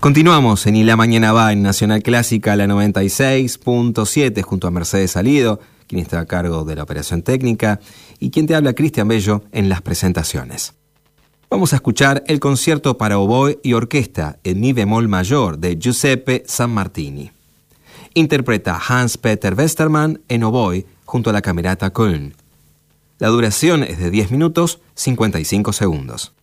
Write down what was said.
Continuamos en Y la Mañana Va en Nacional Clásica, la 96.7, junto a Mercedes Salido, quien está a cargo de la operación técnica, y quien te habla, Cristian Bello, en las presentaciones. Vamos a escuchar el concierto para oboe y orquesta en mi bemol mayor de Giuseppe Sammartini. Interpreta Hans-Peter Westermann en oboe junto a la Camerata Köln. La duración es de 10 minutos 55 segundos.